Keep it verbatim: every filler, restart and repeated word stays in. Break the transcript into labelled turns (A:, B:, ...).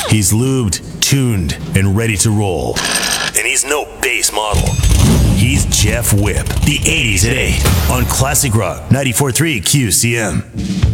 A: He's lubed, tuned, and ready to roll. And he's no base model. He's Jeff Whip, the eighties at eight on Classic Rock ninety-four point three Q C M.